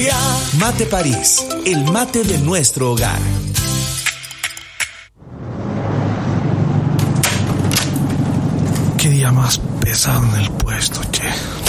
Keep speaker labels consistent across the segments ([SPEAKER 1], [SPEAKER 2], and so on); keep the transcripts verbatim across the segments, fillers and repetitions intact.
[SPEAKER 1] familia.
[SPEAKER 2] Mate París, el mate de nuestro hogar.
[SPEAKER 3] Qué día más pesado en el puesto, che.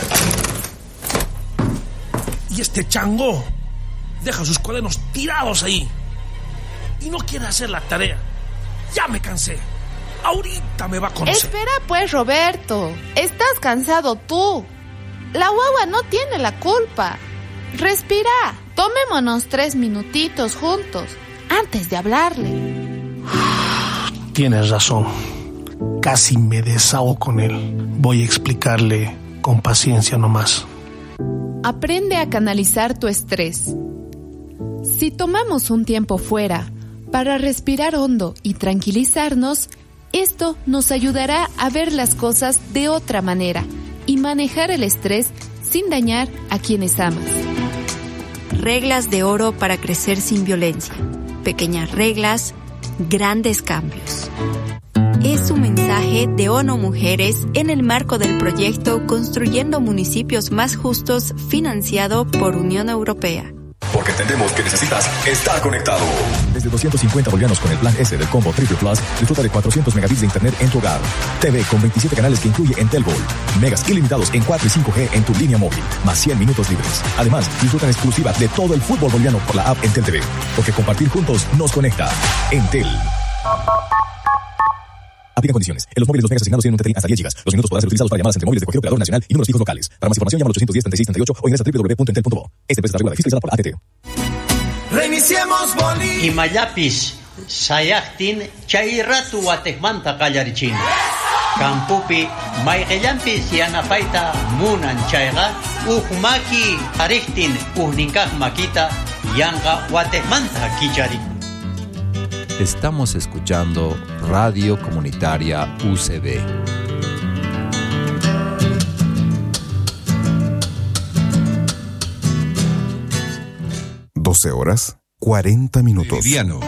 [SPEAKER 4] Y este chango deja sus cuadernos tirados ahí y no quiere hacer la tarea. Ya me cansé. Ahorita me va a conocer.
[SPEAKER 5] Espera pues, Roberto. Estás cansado tú. La guagua no tiene la culpa. Respira. Tomémonos tres minutitos juntos antes de hablarle.
[SPEAKER 3] Tienes razón. Casi me desahogo con él. Voy a explicarle con paciencia nomás.
[SPEAKER 5] Aprende a canalizar tu estrés. Si tomamos un tiempo fuera para respirar hondo y tranquilizarnos, esto nos ayudará a ver las cosas de otra manera y manejar el estrés sin dañar a quienes amas.
[SPEAKER 6] Reglas de oro para crecer sin violencia. Pequeñas reglas, grandes cambios. Es un mensaje de ONU Mujeres en el marco del proyecto Construyendo Municipios Más Justos, financiado por Unión Europea.
[SPEAKER 7] Porque entendemos que necesitas estar conectado. Desde doscientos cincuenta bolivianos con el plan S del combo Triple Plus, disfruta de cuatrocientos megabits de internet en tu hogar. T V con veintisiete canales que incluye Entel Gold. Megas ilimitados en cuatro y cinco G en tu línea móvil, más cien minutos libres. Además, disfruta en exclusiva de todo el fútbol boliviano por la app Entel T V. Porque compartir juntos nos conecta. Entel. Aplica condiciones. En los móviles los megas asignados tienen un tetrín hasta diez gigas. Los minutos podrán ser utilizados para llamadas entre móviles de cualquier operador nacional y números fijos locales. Para más información llama al ochocientos diez, treinta y seis, treinta y ocho o ingresa a doble u doble u doble u punto entel punto bo. Esta empresa está regulada y fiscalizada por A T T.
[SPEAKER 1] Reiniciemos Bolivia.
[SPEAKER 8] Imayapis sayaktin chay ratu watejmanta qallarichin. Campupi mayqellampis yanapayta munan chayqa uhmaki ariktin uhninkaq makita yanqa watejmanta kicharik.
[SPEAKER 9] Estamos escuchando Radio Comunitaria U C B.
[SPEAKER 10] doce horas, cuarenta minutos.
[SPEAKER 11] Liviano.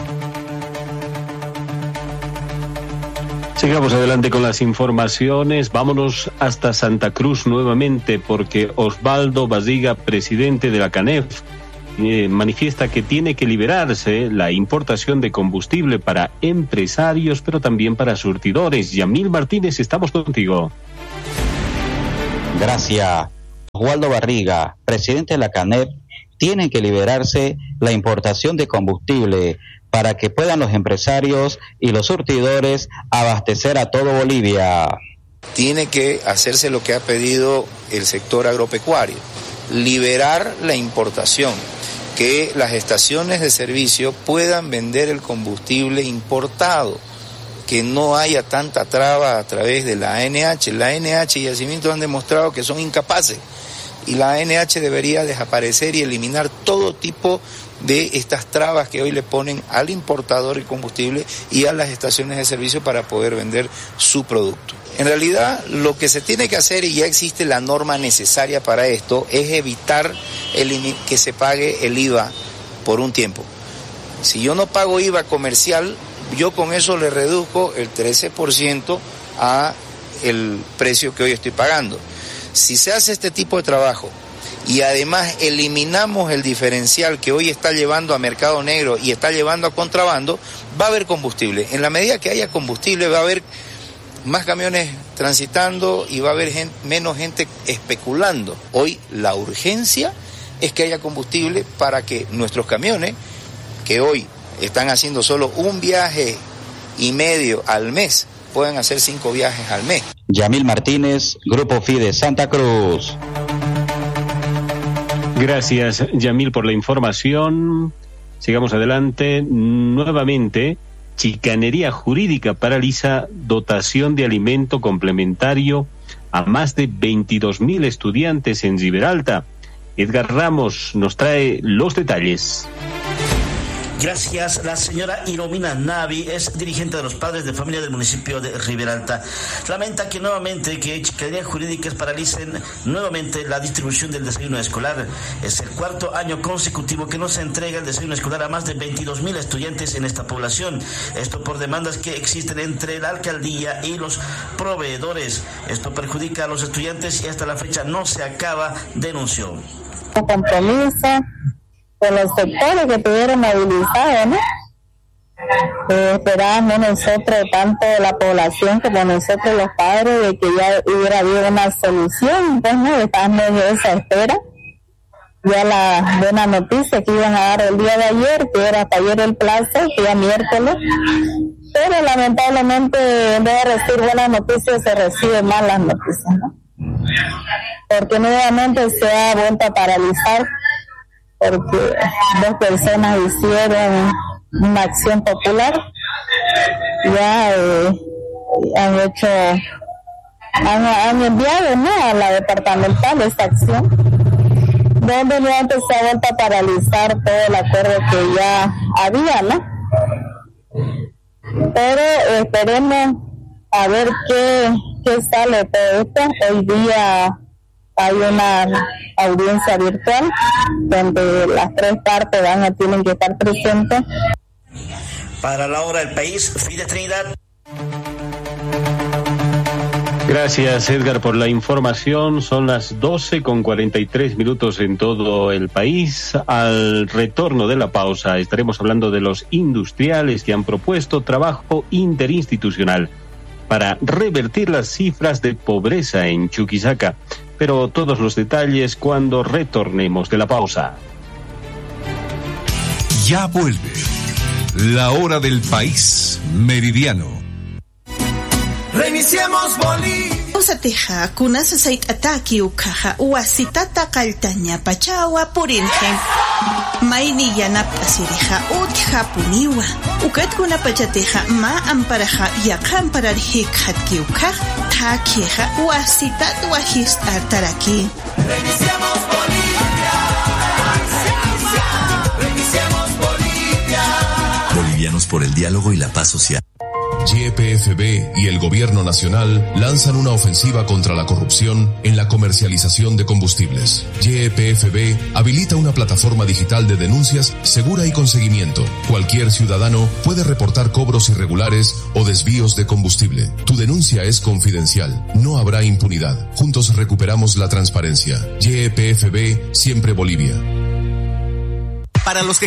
[SPEAKER 12] Sigamos adelante con las informaciones. Vámonos hasta Santa Cruz nuevamente porque Osvaldo Baziga, presidente de la CANEF, Eh, manifiesta que tiene que liberarse la importación de combustible para empresarios, pero también para surtidores. Yamil Martínez, estamos contigo.
[SPEAKER 13] Gracias. Osvaldo Barriga, presidente de la CANEF, tiene que liberarse la importación de combustible para que puedan los empresarios y los surtidores abastecer a todo Bolivia.
[SPEAKER 14] Tiene que hacerse lo que ha pedido el sector agropecuario, liberar la importación, que las estaciones de servicio puedan vender el combustible importado, que no haya tanta traba a través de la A N H. La A N H y Yacimientos han demostrado que son incapaces y la A N H debería desaparecer y eliminar todo tipo de estas trabas que hoy le ponen al importador de combustible y a las estaciones de servicio para poder vender su producto. En realidad, lo que se tiene que hacer, y ya existe la norma necesaria para esto, es evitar el, que se pague el I V A por un tiempo. Si yo no pago I V A comercial, yo con eso le reduzco el trece por ciento a el precio que hoy estoy pagando. Si se hace este tipo de trabajo y además eliminamos el diferencial que hoy está llevando a mercado negro y está llevando a contrabando, va a haber combustible. En la medida que haya combustible va a haber más camiones transitando y va a haber gente, menos gente especulando. Hoy la urgencia es que haya combustible para que nuestros camiones, que hoy están haciendo solo un viaje y medio al mes, puedan hacer cinco viajes al mes.
[SPEAKER 13] Yamil Martínez, Grupo FIDE Santa Cruz.
[SPEAKER 12] Gracias, Yamil, por la información. Sigamos adelante. Nuevamente, chicanería jurídica paraliza dotación de alimento complementario a más de veintidós mil estudiantes en Riberalta. Edgar Ramos nos trae los detalles.
[SPEAKER 15] Gracias. La señora Iromina Navi es dirigente de los padres de familia del municipio de Riberalta. Lamenta que nuevamente que Chicanería Jurídicas paralicen nuevamente la distribución del desayuno escolar. Es el cuarto año consecutivo que no se entrega el desayuno escolar a más de veintidós mil estudiantes en esta población. Esto por demandas que existen entre la alcaldía y los proveedores. Esto perjudica a los estudiantes y hasta la fecha no se acaba, denunció.
[SPEAKER 16] Un compromiso
[SPEAKER 11] por los sectores que estuvieron movilizados, ¿no? Eh, esperábamos nosotros, tanto la población como nosotros los padres, de que ya hubiera habido una solución, pues no, estábamos en esa espera. Ya la buena noticia que iban a dar el día de ayer, que era hasta ayer el plazo, día miércoles, pero lamentablemente en vez de recibir buenas noticias se reciben malas noticias, ¿no? Porque nuevamente se ha vuelto a paralizar, porque dos personas hicieron una acción popular, ya eh, han hecho, han, han enviado, ¿no?, a la departamental esta acción, donde nuevamente se ha vuelto a paralizar todo el acuerdo que ya había, ¿no? Pero eh, esperemos a ver qué, qué sale de todo esto. Hoy día hay una audiencia virtual donde las tres partes van a tienen que estar presentes.
[SPEAKER 15] Para la hora del país, Fide Trinidad.
[SPEAKER 12] Gracias, Edgar, por la información. Son las doce con cuarenta y tres minutos en todo el país. Al retorno de la pausa estaremos hablando de los industriales que han propuesto trabajo interinstitucional para revertir las cifras de pobreza en Chuquisaca. Pero todos los detalles cuando retornemos de la pausa.
[SPEAKER 16] Ya vuelve la hora del país meridiano.
[SPEAKER 1] Reiniciemos Bolivia.
[SPEAKER 17] Usateja kunas sait ataki ukaja wasitata kaltaña pachawa purinjen. Maini yanap asireja utja puniwa. Ukat kuna pachateja ma amparaja yakan pararhik hatki ukaj. Takieja wasitat wahis artaraki.
[SPEAKER 1] Reiniciemos Bolivia. Reiniciemos Bolivia.
[SPEAKER 2] Bolivianos por el diálogo y la paz social.
[SPEAKER 18] Y P F B y el Gobierno Nacional lanzan una ofensiva contra la corrupción en la comercialización de combustibles. Y P F B habilita una plataforma digital de denuncias segura y con seguimiento. Cualquier ciudadano puede reportar cobros irregulares o desvíos de combustible. Tu denuncia es confidencial. No habrá impunidad. Juntos recuperamos la transparencia. Y P F B, siempre Bolivia.
[SPEAKER 2] Para los que